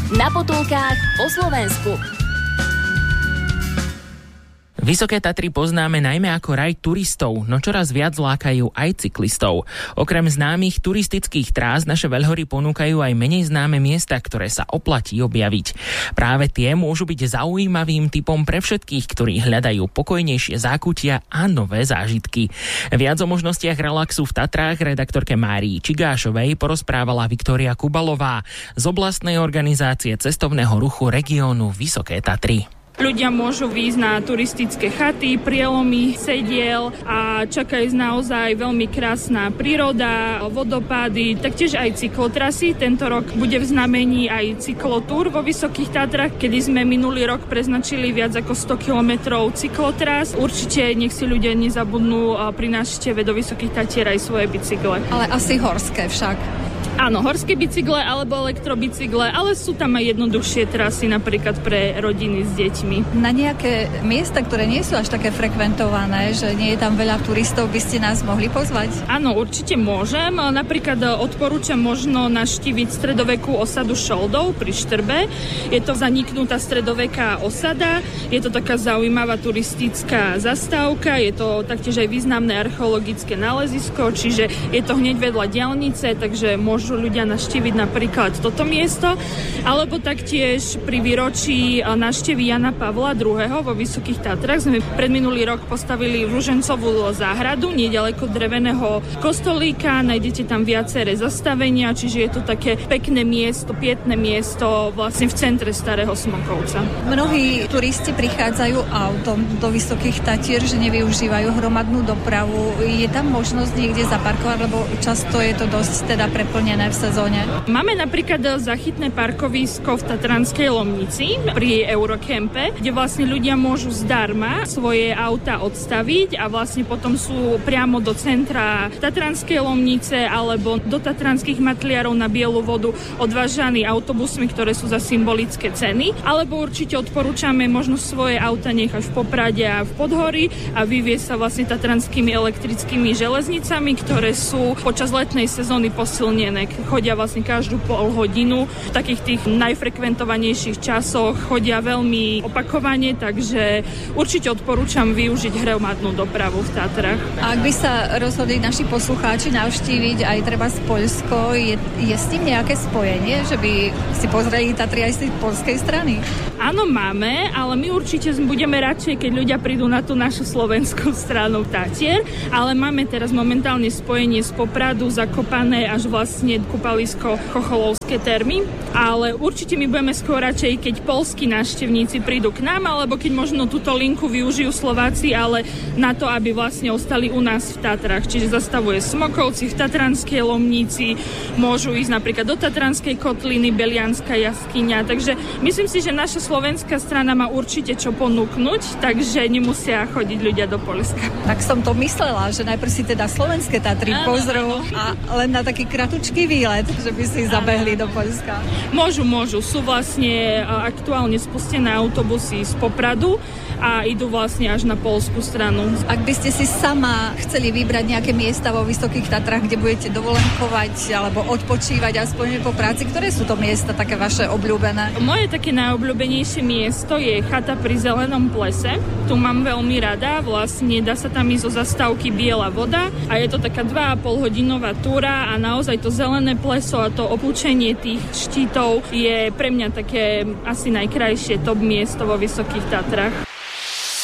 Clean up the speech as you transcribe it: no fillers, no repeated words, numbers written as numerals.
Na potulkách po Slovensku. Vysoké Tatry poznáme najmä ako raj turistov, no čoraz viac lákajú aj cyklistov. Okrem známych turistických trás naše veľhory ponúkajú aj menej známe miesta, ktoré sa oplatí objaviť. Práve tie môžu byť zaujímavým tipom pre všetkých, ktorí hľadajú pokojnejšie zákutia a nové zážitky. Viac o možnostiach relaxu v Tatrách redaktorke Márii Čigášovej porozprávala Viktória Kubalová z oblastnej organizácie cestovného ruchu regiónu Vysoké Tatry. Ľudia môžu výjsť na turistické chaty, prielomy sediel a čaká ich naozaj veľmi krásna príroda, vodopády, taktiež aj cyklotrasy. Tento rok bude v znamení aj cyklotúr vo Vysokých Tatrách, kedy sme minulý rok preznačili viac ako 100 kilometrov cyklotras. Určite nech si ľudia nezabudnú pri návšteve do Vysokých Tatier aj svoje bicykle. Ale asi horské však. Áno, horské bicykle alebo elektrobicykle, ale sú tam aj jednoduchšie trasy, napríklad pre rodiny s deťmi. Na nejaké miesta, ktoré nie sú až také frekventované, že nie je tam veľa turistov, by ste nás mohli pozvať? Áno, určite môžem. Napríklad odporúčam možno navštíviť stredovekú osadu Šoldov pri Štrbe. Je to zaniknutá stredoveká osada, je to taká zaujímavá turistická zastávka, je to taktiež aj významné archeologické nálezisko, čiže je to hneď vedľa diaľnice, takže môžu ľudia navštíviť napríklad toto miesto, alebo taktiež pri výročí návštevy Jana Pavla II. Vo Vysokých Tatrách sme predminulý rok postavili Ružencovú záhradu neďaleko dreveného kostolíka, nájdete tam viaceré zastavenia, čiže je to také pekné miesto, pietné miesto vlastne v centre Starého Smokovca. Mnohí turisti prichádzajú autom do Vysokých Tatier, že nevyužívajú hromadnú dopravu. Je tam možnosť niekde zaparkovať, lebo často je to dosť teda preplnené v sezóne? Máme napríklad zachytné parkovisko v Tatranskej Lomnici pri Eurocampe, kde vlastne ľudia môžu zdarma svoje auta odstaviť a vlastne potom sú priamo do centra Tatranskej Lomnice alebo do tatranských matliarov na Bielu vodu odvážaní autobusmi, ktoré sú za symbolické ceny. Alebo určite odporúčame možno svoje auta nechať v Poprade a v Podhorí a vyviesť sa vlastne tatranskými elektrickými železnicami, ktoré sú počas letnej sezóny posilnené. Chodia vlastne každú pol hodinu. V takých tých najfrekventovanejších časoch chodia veľmi opakovane, takže určite odporúčam využiť hromadnú dopravu v Tatrách. A ak by sa rozhodli naši poslucháči navštíviť aj treba z Poľsko, je s tým nejaké spojenie, že by si pozreli Tatry aj z tej poľskej strany? Áno, máme, ale my určite budeme radšej, keď ľudia prídu na tú našu slovenskú stranu Tatier, ale máme teraz momentálne spojenie z Popradu, Zakopane až vlastne kúpalisko Chocholovské termy, ale určite my budeme skôr radšej, keď poľskí návštevníci prídu k nám, alebo keď možno túto linku využijú Slováci, ale na to, aby vlastne ostali u nás v Tatrách. Čiže zastavuje Smokovci v Tatranskej Lomnici, môžu ísť napríklad do Tatranskej kotliny, Belianská jaskyňa, takže myslím si, že naša slovenská strana má určite čo ponúknuť, takže nemusia chodiť ľudia do Poľska. Tak som to myslela, že najprv si teda slovenské Tatry pozrú a len na taký kratučký výlet, že by si zabehli do Poľska. Môžu. Sú vlastne aktuálne spustené autobusy z Popradu a idú vlastne až na poľskú stranu. Ak by ste si sama chceli vybrať nejaké miesta vo Vysokých Tatrách, kde budete dovolenkovať alebo odpočívať aspoň po práci, ktoré sú to miesta také vaše obľúbené? Moje také najobľúbenejšie miesto je chata pri Zelenom plese. Tu mám veľmi rada, vlastne dá sa tam ísť zo zastávky Biela voda a je to taká 2,5 hodinová túra a naozaj to zelené pleso a to opúčenie tých štítov je pre mňa také asi najkrajšie top miesto vo Vysokých Tatrách.